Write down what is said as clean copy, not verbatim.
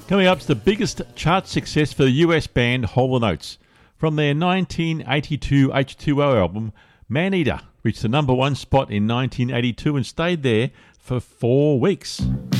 Coming up is the biggest chart success for the US band Hall & Oates. From their 1982 H2O album, Maneater reached the number one spot in 1982 and stayed there for 4 weeks.